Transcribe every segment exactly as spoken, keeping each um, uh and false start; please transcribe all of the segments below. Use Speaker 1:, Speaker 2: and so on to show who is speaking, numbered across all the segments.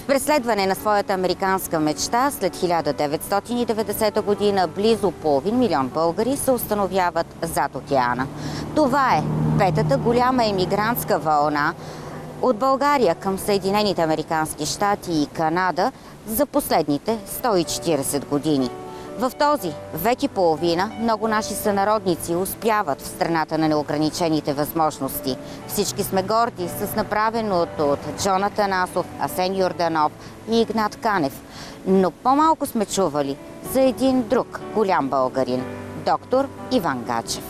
Speaker 1: В преследване на своята американска мечта след хиляда деветстотин и деветдесета година близо половин милион българи се установяват зад океана. Това е петата голяма емигрантска вълна от България към Съединените американски щати и Канада за последните сто и четиридесет години. В този век и половина много наши сънародници успяват в страната на неограничените възможности. Всички сме горди с направеното от Джон Атанасов, Асен Йорданов и Игнат Канев. Но по-малко сме чували за един друг голям българин – доктор Иван Гачев.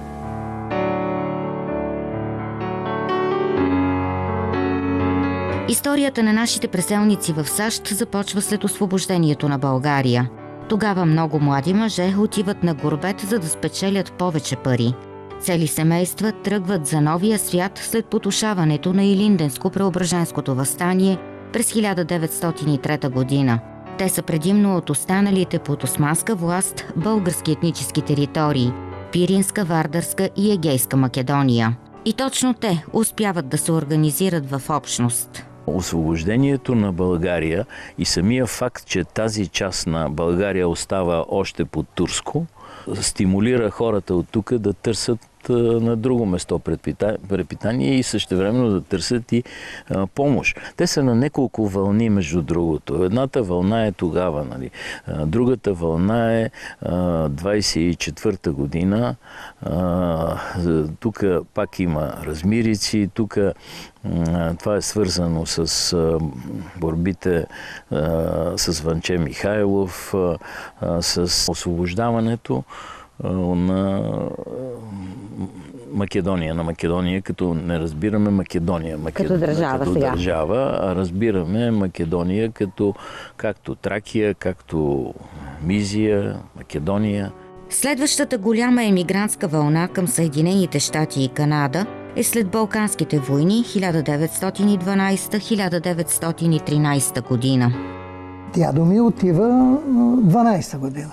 Speaker 1: Историята на нашите преселници в САЩ започва след освобождението на България. Тогава много млади мъже отиват на гурбет, за да спечелят повече пари. Цели семейства тръгват за новия свят след потушаването на Илинденско-Преображенското въстание през хиляда деветстотин и трета година. Те са предимно от останалите под османска власт български етнически територии – Пиринска, Вардарска и Егейска Македония. И точно те успяват да се организират в общност.
Speaker 2: Освобождението на България и самия факт, че тази част на България остава още под турско, стимулира хората от тук да търсят на друго место препитание и същевременно да търсят и а, помощ. Те са на няколко вълни, между другото. Едната вълна е тогава, нали? А, другата вълна е а, двайсет и четвърта година. А, тук пак има размирици, тук това е свързано с а, борбите а, с Ванче Михайлов, а, а, с освобождаването на Македония, на Македония, като не разбираме Македония, Макед...
Speaker 1: като държава,
Speaker 2: като
Speaker 1: сега.
Speaker 2: държава, а разбираме Македония като както Тракия, както Мизия, Македония.
Speaker 1: Следващата голяма емигрантска вълна към Съединените щати и Канада е след Балканските войни хиляда деветстотин и дванайсета - хиляда деветстотин и тринайсета година.
Speaker 3: Дядо ми отива дванайсета година.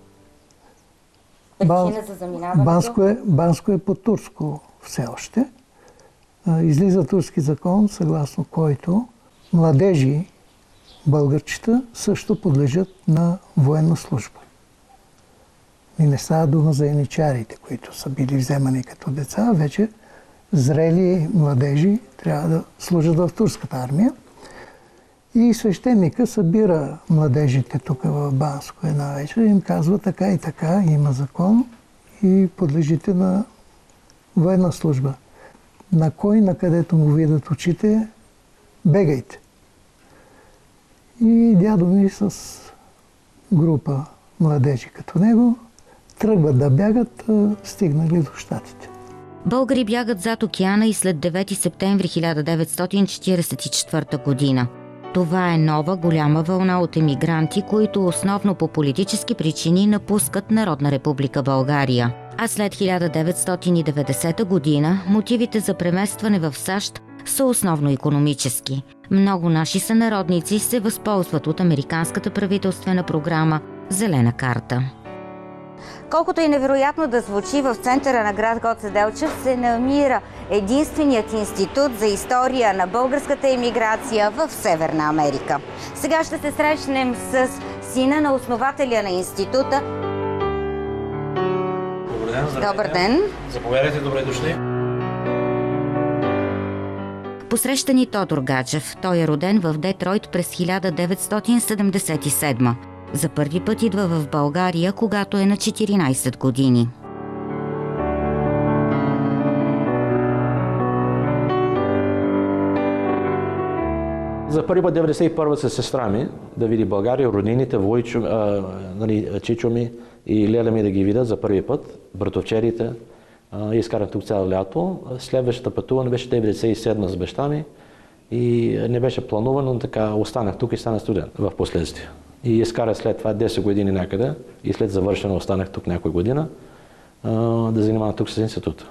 Speaker 1: Причина за заминаването?
Speaker 3: Банско е, Банско е по турско все още. Излиза турски закон, съгласно който младежи българчета също подлежат на военна служба. И не става дума за яничарите, които са били вземани като деца, вече зрели младежи трябва да служат в турската армия. И свещеника събира младежите тук в Банско една вечер и им казва така и така, има закон и подлежите на военна служба. На кой, на където му видят очите, бегайте. И дядо ми с група младежи като него тръгват да бягат, стигнали до щатите.
Speaker 1: Българи бягат зад океана и след девети септември хиляда деветстотин четиридесет и четвърта година. Това е нова голяма вълна от емигранти, които основно по политически причини напускат Народна република България. А след хиляда деветстотин и деветдесета година мотивите за преместване в САЩ са основно икономически. Много наши сънародници се възползват от американската правителствена програма «Зелена карта». Колкото и невероятно да звучи, в центъра на град Гоце Делчев се намира единственият институт за история на българската емиграция в Северна Америка. Сега ще се срещнем с сина на основателя на института.
Speaker 4: Добър ден, здравейте.
Speaker 1: Добър ден.
Speaker 4: Заповядайте, добре дошли.
Speaker 1: Посреща ни Тодор Гачев. Той е роден в Детройт през хиляда деветстотин седемдесет и седма. За първи път идва в България, когато е на четиринайсет години.
Speaker 4: За първи път деветдесет и първа с сестра ми да види България, роднините, Войчо, а, нали, Чичо ми и Леля ми да ги видят за първи път, братовчерите. И изкарах тук цяло лято. Следващата пътуване беше деветдесет и седма с баща ми и не беше планувано, но така останах тук и станах студент в последствие. И изкарах след това десет години някъде и след завършено останах тук някоя година да занимавам тук с института.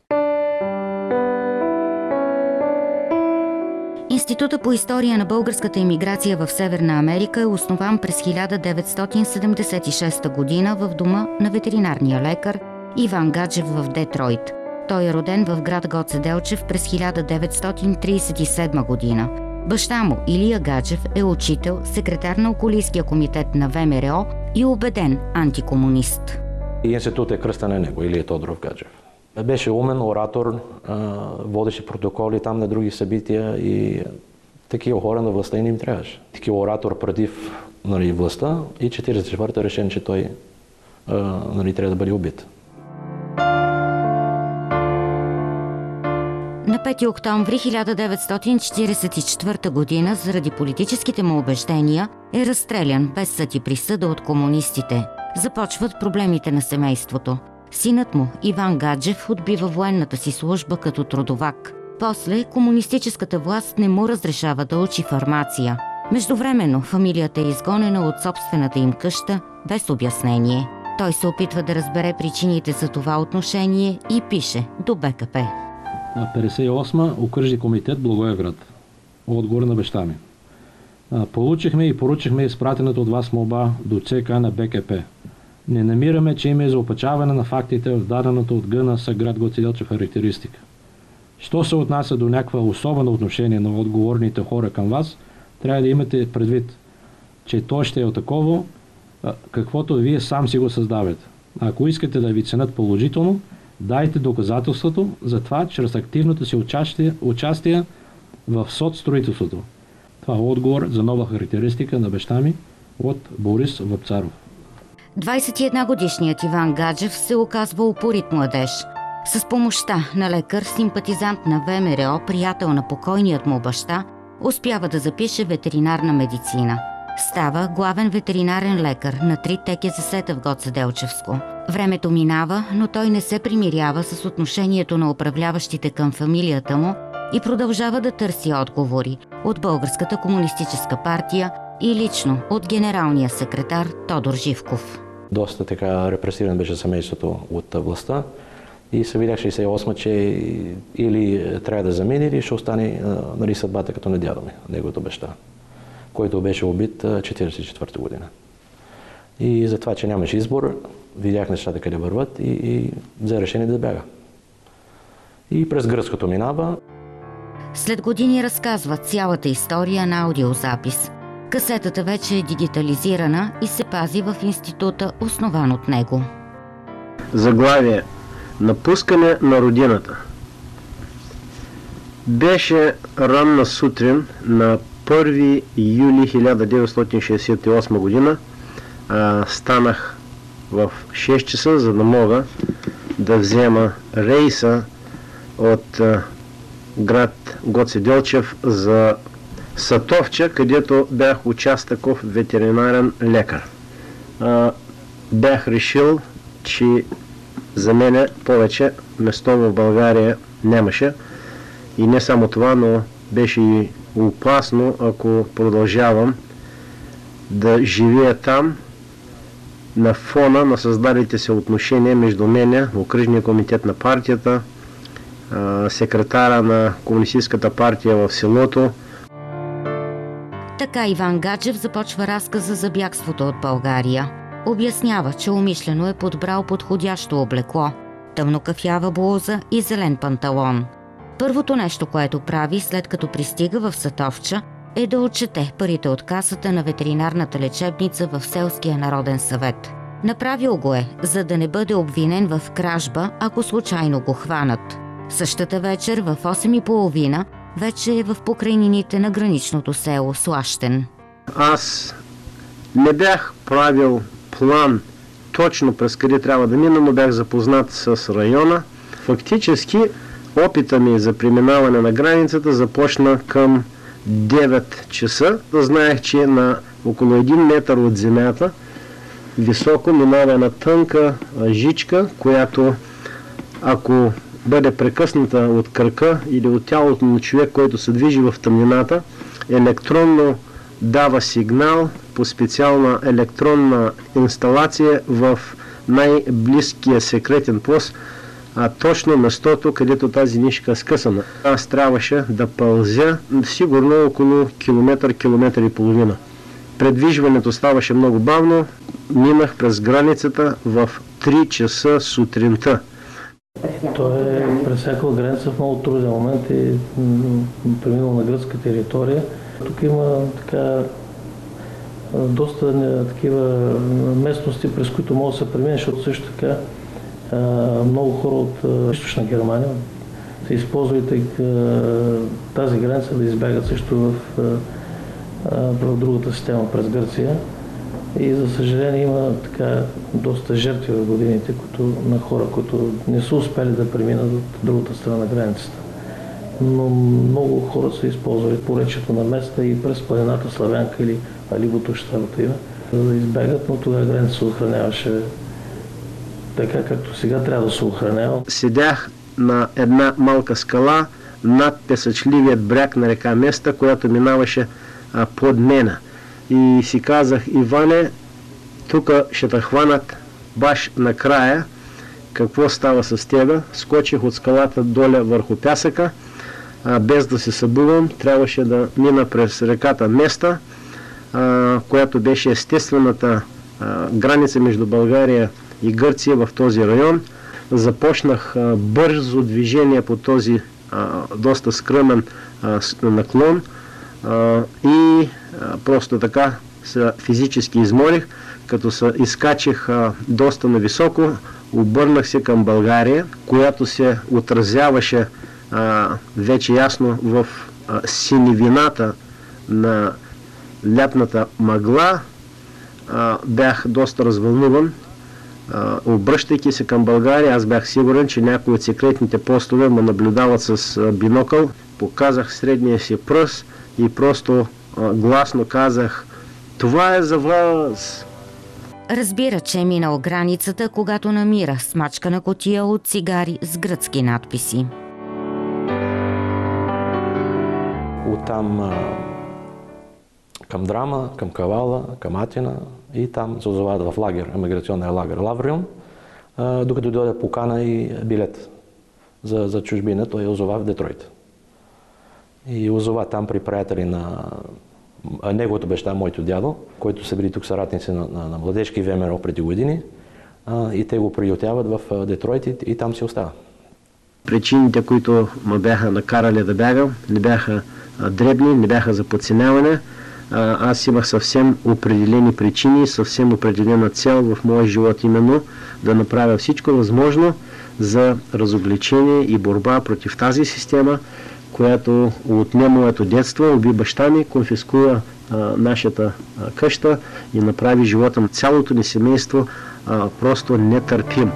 Speaker 1: Института по история на българската емиграция в Северна Америка е основан през хиляда деветстотин седемдесет и шеста година в дома на ветеринарния лекар Иван Гаджев в Детройт. Той е роден в град Гоце Делчев през хиляда деветстотин трийсет и седма година. Баща му, Илия Гаджев, е учител, секретар на Околийския комитет на ВМРО и убеден антикомунист.
Speaker 4: Институт е кръста на него, Илия Тодоров Гаджев. Беше умен, оратор, водеше протоколи там на други събития и такива хора на властта и не им трябваше. Такива оратор против, нали, властта и четиридесет и четвърта решен, че той нали, трябва да бъде убит.
Speaker 1: На пети октомври хиляда деветстотин четиридесет и четвърта година заради политическите му убеждения е разстрелян без съд и присъда от комунистите. Започват проблемите на семейството. Синът му, Иван Гаджев, отбива военната си служба като трудовак. После комунистическата власт не му разрешава да учи фармация. Междувременно фамилията е изгонена от собствената им къща без обяснение. Той се опитва да разбере причините за това отношение и пише до БКП.
Speaker 4: петдесет и осма окръжни комитет Благоевград. Отговор на баща ми. Получихме и поръчахме изпратената от вас молба до ЦК на БКП. Не намираме, че има изопачаване на фактите в дадената от Гъна са град Гоце Делчев характеристика. Що се отнася до някаква особено отношение на отговорните хора към вас, трябва да имате предвид, че то ще е такова, каквото вие сам си го създавате. Ако искате да ви ценят положително, дайте доказателството за това чрез активното си участие, участие в соцстроителството. Това е отговор за нова характеристика на баща ми от Борис Вапцаров.
Speaker 1: двадесет и една годишният Иван Гаджев се оказва упорит младеж. С помощта на лекар, симпатизант на ВМРО, приятел на покойният му баща, успява да запише ветеринарна медицина. Става главен ветеринарен лекар на три ТКЗС-та в Гоце Делчевско. Времето минава, но той не се примирява с отношението на управляващите към фамилията му и продължава да търси отговори от Българската комунистическа партия и лично от генералния секретар Тодор Живков.
Speaker 4: Доста така репресиран беше семейството от властта и се видях шейсет и осма, че или трябва да замени, или ще остане нали, съдбата като на дядо ми, неговото баща, който беше убит четиридесет и четвърта година. И за това, че нямаше избор, видях нещата къде върват и, и взе решение да бяга. И през гръцкото минава.
Speaker 1: След години разказва цялата история на аудиозапис. Касетата вече е дигитализирана и се пази в института, основан от него.
Speaker 5: Заглавие: Напускане на родината. Беше ранна сутрин на първи юли хиляда деветстотин шейсет и осма година. А, станах в шест часа, за да мога да взема рейса от а, град Гоце Делчев за Сатовча, където бях участъков ветеринарен лекар. А, бях решил, че за мен повече место в България нямаше. И не само това, но беше и опасно, ако продължавам да живея там на фона на създалите се отношения между мене, окръжния комитет на партията, секретара на Комунистическата партия в селото.
Speaker 1: Така Иван Гаджев започва разказа за бягството от България. Обяснява, че умишлено е подбрал подходящо облекло – тъмнокафява блуза и зелен панталон. Първото нещо, което прави след като пристига в Сатовча, е да отчете парите от касата на ветеринарната лечебница в Селския народен съвет. Направил го е, за да не бъде обвинен в кражба, ако случайно го хванат. Същата вечер в осем и половина вече е в покрайнините на граничното село Слащен.
Speaker 5: Аз не бях правил план точно през къде трябва да мина, но бях запознат с района. Фактически опита ми за преминаване на границата започна към девет часа. Знаех, че на около един метър от земята високо минава една тънка жичка, която ако бъде прекъсната от кръка или от тялото на човек, който се движи в тъмнината, електронно дава сигнал по специална електронна инсталация в най-близкия секретен пост, а точно местото, където тази нишка е скъсана. Аз трябваше да пълзя сигурно около километър, километър и половина. Предвижването ставаше много бавно. Минах през границата в три часа сутринта.
Speaker 6: Той е пресекал граница в много труден момент и преминал на гръцка територия. Тук има така доста не, такива местности, през които може да се премине, защото също така много хора от източна Германия се използват тази граница да избягат също в, в другата система през Гърция. И за съжаление има така доста жертви в годините които, на хора, които не са успели да преминат от другата страна на границата. Но много хора са използвали поречието на места и през планината Славянка или Алибото, щабата има, за да избягат, но тогава граница се охраняваше така, както сега трябва да се охранява.
Speaker 5: Седях на една малка скала над песъчливият бряг на река Места, която минаваше а, под мене. И си казах: Иване, тук ще те хванат баш накрая, какво става с тебе. Скочих от скалата доля върху пясъка, а, без да се събувам. Трябваше да мина през реката Места, а, която беше естествената а, граница между България и Гърция в този район. Започнах а, бързо движение по този а, доста скръмен а, наклон а, и а, просто така се физически изморих, като се изкачих а, доста нависоко, обърнах се към България, която се отразяваше а, вече ясно в а, синевината на лятната мъгла. А, бях доста развълнуван. Uh, обръщайки се към България, аз бях сигурен, че някои от секретните постове ме наблюдават с uh, бинокъл. Показах средния си пръст и просто uh, гласно казах: това е за вас!
Speaker 1: Разбира, че е минал границата, когато намира смачкана кутия от цигари с гръцки надписи.
Speaker 4: Оттам uh, към Драма, към Кавала, към Атина и там се озовават в лагер, емиграционния лагер Лавриум, докато дойде покана и билет за, за чужбина, той е озова в Детройт. И озова там при приятели на неговото баща, моето дядо, който са били тук съратници на, на, на младежки ВМРО преди години, а, и те го приютяват в Детройт и, и там си остава.
Speaker 5: Причините, които ме бяха накарали да бягам, не бяха а, дребни, не бяха за подценяване. Аз имах съвсем определени причини, съвсем определена цел в моя живот, именно да направя всичко възможно за разобличение и борба против тази система, която отне моето детство, уби баща ми, конфискува а, нашата а, къща и направи живота на цялото ни семейство а, просто нетърпим.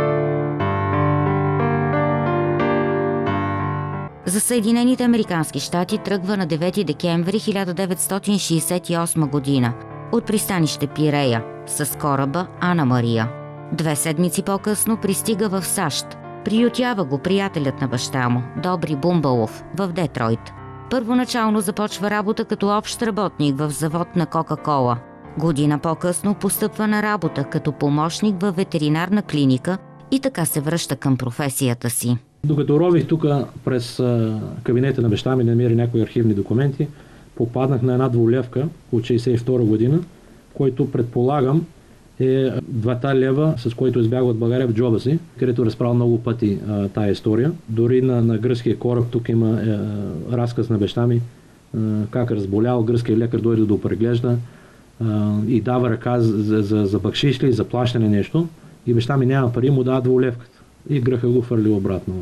Speaker 1: За Съединените американски щати тръгва на девети декември хиляда деветстотин шейсет и осма година от пристанище Пирея с кораба Ана Мария. Две седмици по-късно пристига в САЩ. Приютява го приятелят на баща му, Добри Бумбалов, в Детройт. Първоначално започва работа като общ работник в завод на Кока-кола. Година по-късно постъпва на работа като помощник във ветеринарна клиника и така се връща към професията си.
Speaker 4: Докато рових тук през кабинета на баща ми, намери някои архивни документи, попаднах на една двулевка от шейсет и втора година, който предполагам е двата лева, с който избяга от България в джоба си, където разправя много пъти а, тая история. Дори на, на гръцкия кораб тук има е, разказ на баща ми, е, как разболял, гръцкият лекар дойде да го преглежда е, и дава ръка за, за, за бакшиш ли, за плащане нещо. И баща ми няма пари, му дава двулевката. И гръха го фърли обратно.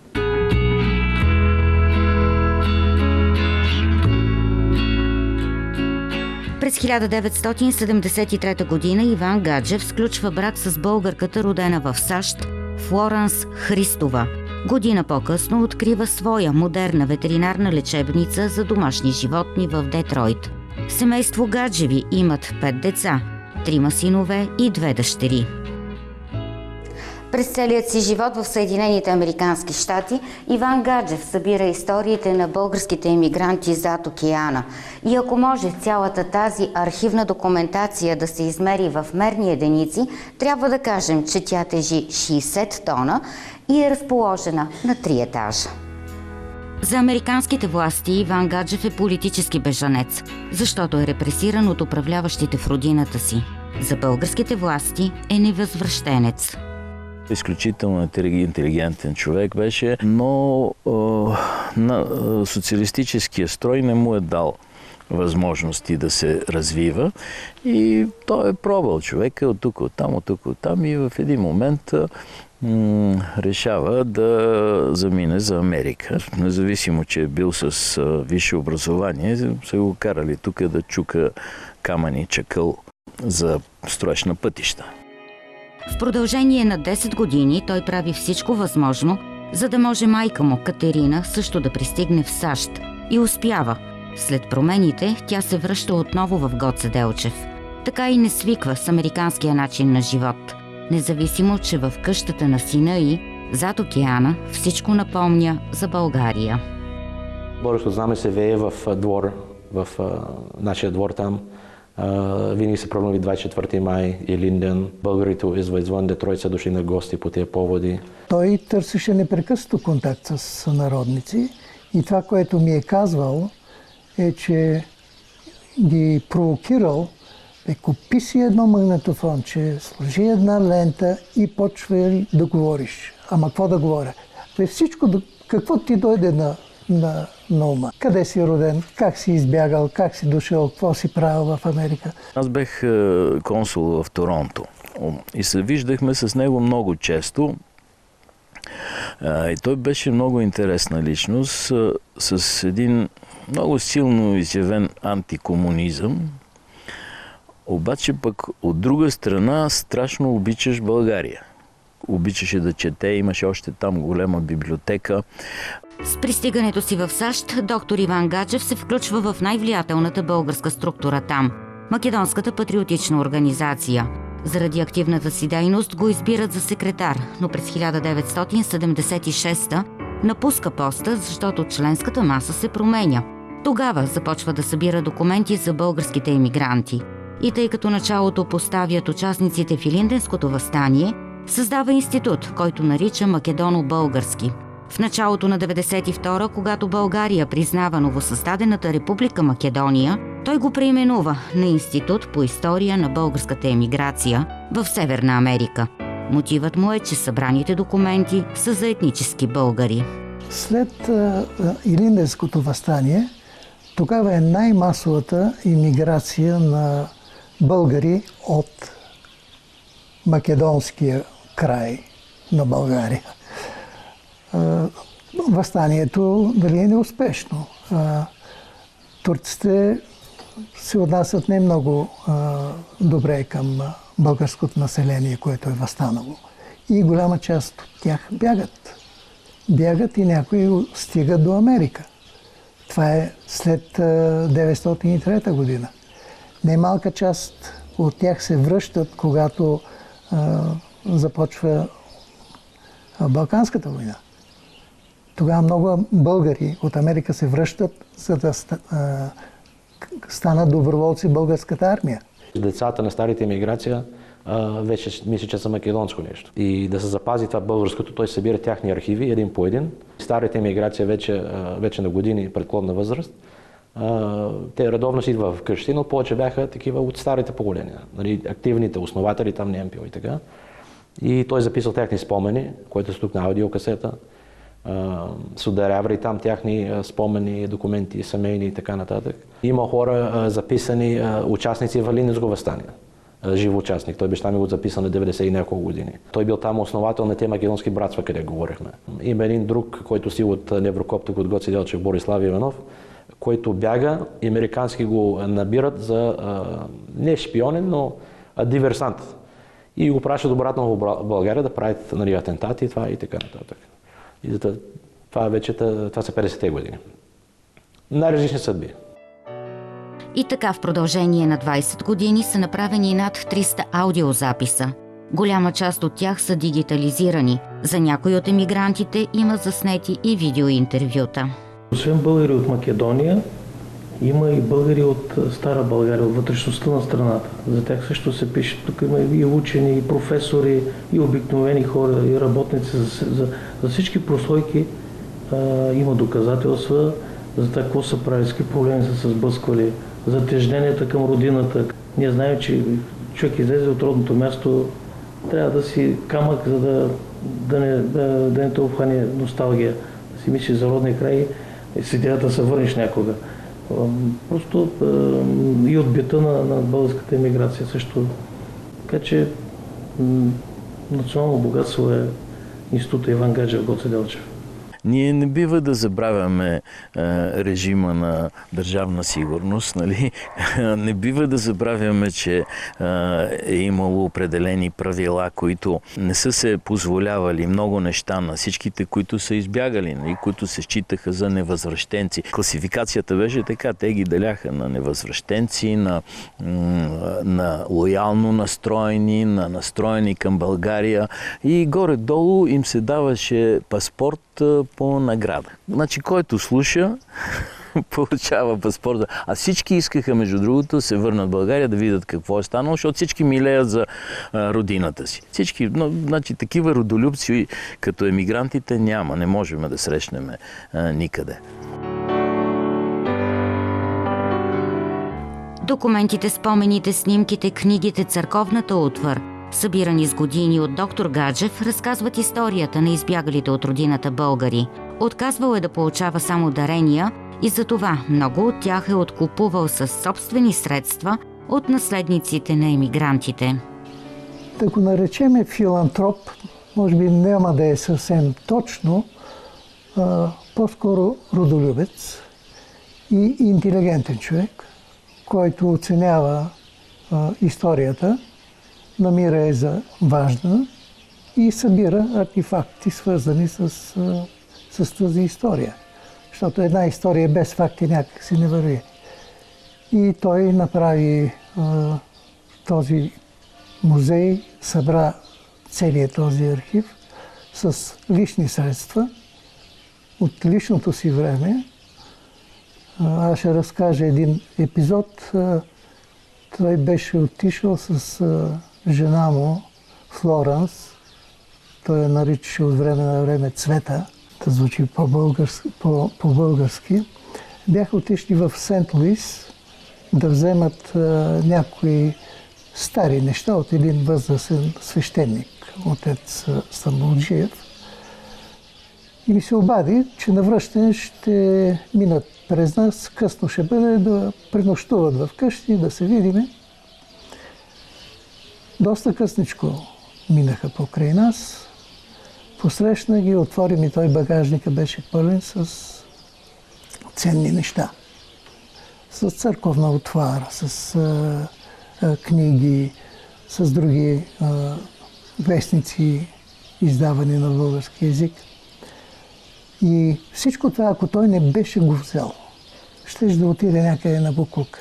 Speaker 1: През хиляда деветстотин седемдесет и трета година Иван Гаджев сключва брак с българката, родена в САЩ, Флоренс Христова. Година по-късно открива своя модерна ветеринарна лечебница за домашни животни в Детройт. Семейство Гаджеви имат пет деца, трима синове и две дъщери. През целият си живот в Съединените американски щати Иван Гаджев събира историите на българските емигранти зад океана. И ако може цялата тази архивна документация да се измери в мерни единици, трябва да кажем, че тя тежи шейсет тона и е разположена на три етажа. За американските власти Иван Гаджев е политически бежанец, защото е репресиран от управляващите в родината си. За българските власти е невъзвръщенец.
Speaker 2: Изключително интелигентен човек беше, но е, на социалистическия строй не му е дал възможности да се развива и той е пробвал човека от тук, от там, от тук, от там и в един момент м- решава да замине за Америка. Независимо, че е бил с а, висше образование, са го карали тук да чука камъни чакъл за строеж на пътища.
Speaker 1: В продължение на десет години той прави всичко възможно, за да може майка му, Катерина, също да пристигне в САЩ. И успява. След промените, тя се връща отново в Гоце Делчев. Така и не свиква с американския начин на живот. Независимо, че в къщата на сина й, зад океана, всичко напомня за България.
Speaker 4: Българското знаме се вее в двор, в а, нашия двор там. Uh, винаги се празнува двадесет и четвърти май и Линден. Българите извън Детройт са дошли на гости по тези поводи.
Speaker 3: Той търсеше непрекъснато контакт с сънародници и това, което ми е казвал, е, че ги провокирал да купи си едно магнетофонче, сложи една лента и почва да говориш. Ама какво да говоря? Всичко, какво ти дойде на На, на ума. Къде си роден, как си избягал, как си дошъл, какво си правил в Америка?
Speaker 2: Аз бех е, консул в Торонто и се виждахме с него много често. Е, и той беше много интересна личност, е, с един много силно изявен антикомунизъм. Обаче пък от друга страна страшно обичаш България. Обичаше да чете, имаше още там голема библиотека.
Speaker 1: С пристигането си в САЩ, доктор Иван Гаджев се включва в най-влиятелната българска структура там – Македонската патриотична организация. Заради активната си дейност го избират за секретар, но през хиляда деветстотин седемдесет и шеста напуска поста, защото членската маса се променя. Тогава започва да събира документи за българските емигранти. И тъй като началото поставят участниците в Илинденското въстание, създава институт, който нарича Македоно-български. В началото на деветдесет и втора, когато България признава новосъздадената република Македония, той го преименува на Институт по история на българската емиграция в Северна Америка. Мотивът му е, че събраните документи са за етнически българи.
Speaker 3: След а, Илинденското въстание, тогава е най-масовата имиграция на българи от македонския край на България. Въстанието дали е неуспешно. Турците се отнасят не много добре към българското население, което е въстанало. И голяма част от тях бягат. Бягат и някои стигат до Америка. Това е след деветстотин и трета година. Немалка част от тях се връщат, когато започва Балканската война. Тогава много българи от Америка се връщат, за да станат доброволци в българската армия.
Speaker 4: Децата на старите емиграция вече мисля, че са македонско нещо. И да се запази това българското, той събира тяхни архиви един по един. Старите емиграция вече, вече на години предклонна възраст. Те редовно си идват вкъщи, но повече бяха такива от старите поколения. Нали, активните основатели, там Немпио и така. И той записал техни спомени, които са тук на аудиокасета. Сударявали там тяхни спомени, документи, семейни и така нататък. Има хора записани, участници в Илинденско въстание. Жив участник. Той беше там и го записан на деветдесет и няколко години. Той бил там основател на тези македонски братства, къде говорихме. Има един друг, който си от Неврокоптик от Гоце Делчев, Борислав Иванов, който бяга и американски го набират за не шпионен, но диверсант. И го пращат обратно в България да правят, нали, атентати и това и така нататък. И това, това вече това са петдесетте години. Най-различни съдби.
Speaker 1: И така в продължение на двадесет години са направени над триста аудиозаписа. Голяма част от тях са дигитализирани. За някои от емигрантите има заснети и видеоинтервюта.
Speaker 6: Освен българи от Македония, има и българи от Стара България, от вътрешността на страната. За тях също се пише. Тук има и учени, и професори, и обикновени хора, и работници. За, за, за всички прослойки а, има доказателства за това какво са правили, с какви проблеми са се сблъсквали, за тежненията към родината. Ние знаем, че човек излезе от родното място, трябва да си камък, за да, да не, да, да не те обхване носталгия, да си мислиш за родния край и с идеята да се върнеш някога. Просто и от бита на, на българската емиграция също. Така че национално богатство е Института Иван Гаджев в Гоце Делчев.
Speaker 2: Ние не бива да забравяме е, режима на държавна сигурност, нали? Не бива да забравяме, че е, е имало определени правила, които не са се позволявали много неща на всичките, които са избягали, нали? Които се считаха за невъзвръщенци. Класификацията беше така, те ги деляха на невъзвръщенци, на, на лоялно настроени, на настроени към България и горе-долу им се даваше паспорт по награда. Значи, който слуша, получава паспорта. А всички искаха, между другото, се върнат в България да видят какво е станало, защото всички милеят за а, родината си. Всички, но, значи, такива родолюбци, като емигрантите, няма. Не можем да срещнем а, никъде.
Speaker 1: Документите, спомените, снимките, книгите, църковната утвар, събирани с години от доктор Гаджев, разказват историята на избягалите от родината българи. Отказвал е да получава само дарения и затова много от тях е откупувал със собствени средства от наследниците на емигрантите.
Speaker 3: Да го наречеме филантроп, може би няма да е съвсем точно, а, по-скоро родолюбец и интелигентен човек, който оценява а, историята, намира я за важна и събира артефакти, свързани с, с тази история. Защото една история без факти някак си не върви. И той направи а, този музей, събра целият този архив с лични средства, от личното си време. А, аз ще разкажа един епизод. А, той беше отишъл с а, жена му, Флоранс, той я наричаше от време на време Цвета, да звучи по-български, по, по-български. Бяха отишли в Сент Луис да вземат а, някои стари неща от един възрастен свещеник, отец Стамболджиев. И ми се обади, че на връщане ще минат през нас, късно ще бъде да пренощуват в къщи, да се видиме. Доста късничко минаха покрай нас. Посрещна ги, отвори ми, той багажника беше пълен с ценни неща. С църковна утвара, с а, а, книги, с други а, вестници, издавани на български език. И всичко това, ако той не беше го взел, щеше да отиде някъде на буклук.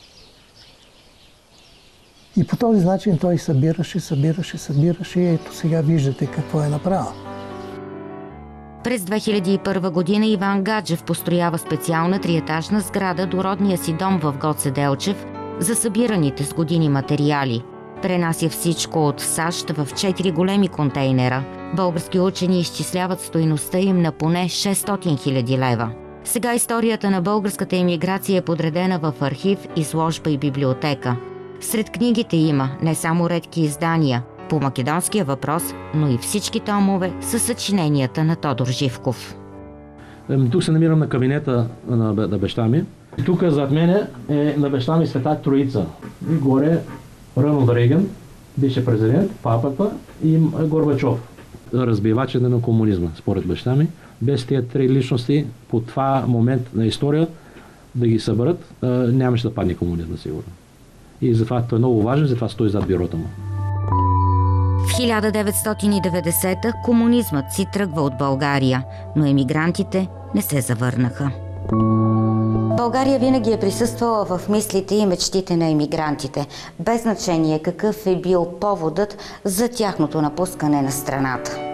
Speaker 3: И по този начин той събираше, събираше, събираше и ето сега виждате какво е направил.
Speaker 1: През две хиляди и първа година Иван Гаджев построява специална триетажна сграда до родния си дом в Гоце Делчев за събираните с години материали. Пренася всичко от САЩ в четири големи контейнера. Български учени изчисляват стойността им на поне шестстотин хиляди лева. Сега историята на българската емиграция е подредена в архив, изложба и библиотека. Сред книгите има не само редки издания по македонския въпрос, но и всички томове със съчиненията на Тодор Живков.
Speaker 4: Тук се намирам на кабинета на, на баща ми. Тук зад мене е на баща ми Света Троица. И горе Роналд Рейган, беше президент, папата и Горбачов. Разбивачът на комунизма, според баща ми. Без тези три личности по това момент на история да ги съберат, нямаше да падне комунизма, сигурно. И затова той е много важен, затова стои зад бюрото му.
Speaker 1: В хиляда деветстотин и деветдесета комунизмът си тръгва от България, но емигрантите не се завърнаха. България винаги е присъствала в мислите и мечтите на емигрантите, без значение какъв е бил поводът за тяхното напускане на страната.